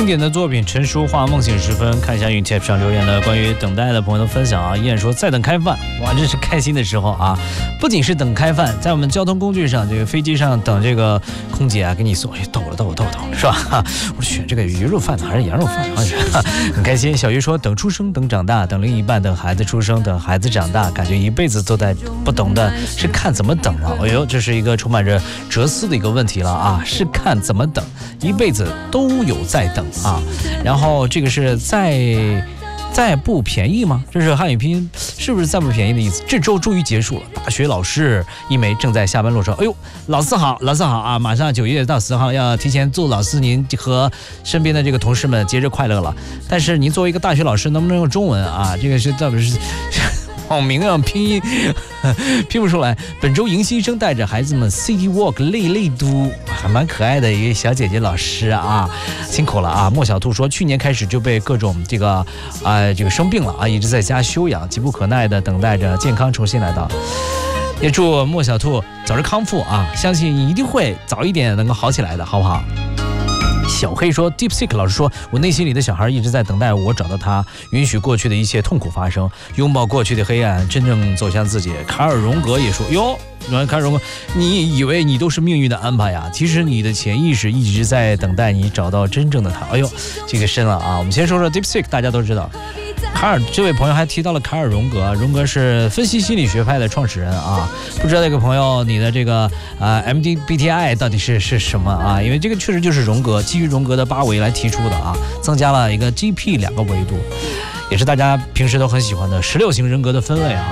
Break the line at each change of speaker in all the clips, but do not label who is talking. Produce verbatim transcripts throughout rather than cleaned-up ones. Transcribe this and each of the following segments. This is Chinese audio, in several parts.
经典的作品陈淑桦梦醒时分，看一下 YouTube 上留言的关于等待的朋友的分享啊。依然说在等开饭，哇，这是开心的时候啊！不仅是等开饭，在我们交通工具上，这个飞机上等这个空姐啊给你送，哎，逗了逗了逗了逗了，是吧？我选这个鱼肉饭呢，还是羊肉饭啊？很开心。小鱼说等出生，等长大，等另一半，等孩子出生，等孩子长大，感觉一辈子都在不懂的是看怎么等了。哎呦，这是一个充满着哲思的一个问题了啊！是看怎么等，一辈子都有在等啊。然后这个是再再不便宜吗？这是汉语拼音，是不是再不便宜的意思？这周终于结束了，大学老师一枚正在下班路上。哎呦，老四好，老四好啊！马上九月到十号要提前祝老师您和身边的这个同事们节日快乐了。但是您作为一个大学老师，能不能用中文啊？这个是到底是网名啊，拼音拼不出来。本周迎新生带着孩子们 City Walk 累累都，还蛮可爱的一个小姐姐老师啊，辛苦了啊！莫小兔说，去年开始就被各种这个啊、呃、这个生病了啊，一直在家休养，急不可耐的等待着健康重新来到。也祝莫小兔早日康复啊！相信一定会早一点能够好起来的，好不好？小黑说 DeepSeek 老师说，我内心里的小孩一直在等待我找到他，允许过去的一切痛苦发生，拥抱过去的黑暗，真正走向自己。卡尔荣格也说，哟，卡尔荣格，你以为你都是命运的安排呀？其实你的潜意识一直在等待你找到真正的他。哎呦，这个深了啊！我们先说说 DeepSeek， 大家都知道。卡尔这位朋友还提到了卡尔荣格，荣格是分析心理学派的创始人啊。不知道这个朋友你的这个呃 M B T I 到底是是什么啊？因为这个确实就是荣格基于荣格的八维来提出的啊，增加了一个 G P 两个维度，也是大家平时都很喜欢的十六型人格的分类啊。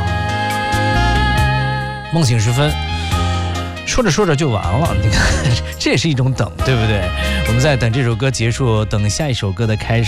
梦醒时分，说着说着就完了，你看这也是一种等，对不对？我们在等这首歌结束，等下一首歌的开始。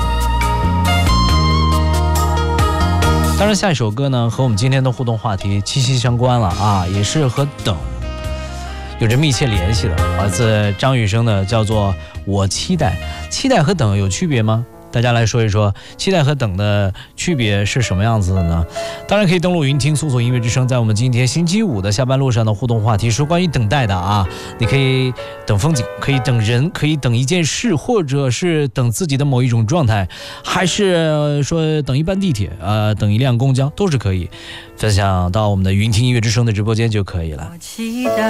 当然下一首歌呢和我们今天的互动话题息息相关了啊，也是和等有着密切联系的，来自张雨生的叫做我期待。期待和等有区别吗？大家来说一说期待和等的区别是什么样子的呢？当然可以登录云听搜索音乐之声，在我们今天星期五的下班路上的互动话题是关于等待的啊。你可以等风景，可以等人，可以等一件事，或者是等自己的某一种状态，还是说等一班地铁呃，等一辆公交，都是可以分享到我们的云听音乐之声的直播间就可以了。